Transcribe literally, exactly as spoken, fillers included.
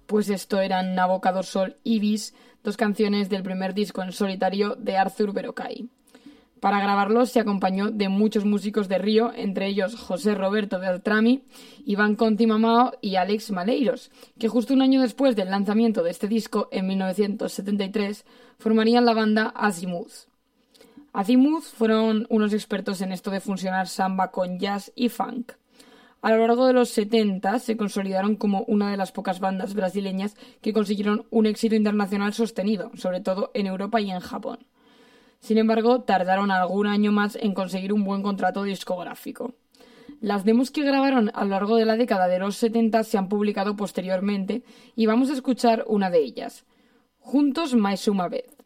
Pues esto eran Nabokador Sol y Bis, dos canciones del primer disco en solitario de Arthur Verocai. Para grabarlos se acompañó de muchos músicos de Río, entre ellos José Roberto Beltrami, Iván Conti Mamao y Alex Maleiros, que justo un año después del lanzamiento de este disco, en mil novecientos setenta y tres, formarían la banda Azimuth. Azimuth fueron unos expertos en esto de fusionar samba con jazz y funk. A lo largo de los setenta se consolidaron como una de las pocas bandas brasileñas que consiguieron un éxito internacional sostenido, sobre todo en Europa y en Japón. Sin embargo, tardaron algún año más en conseguir un buen contrato discográfico. Las demos que grabaron a lo largo de la década de los setenta se han publicado posteriormente y vamos a escuchar una de ellas. Juntos Mais uma vez.